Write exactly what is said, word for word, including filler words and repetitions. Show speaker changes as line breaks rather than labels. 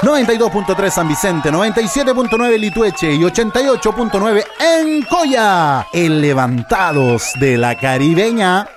noventa y dos punto tres San Vicente, noventa y siete punto nueve Litueche y ochenta y ocho punto nueve en Coya. El Levantados de la Caribeña.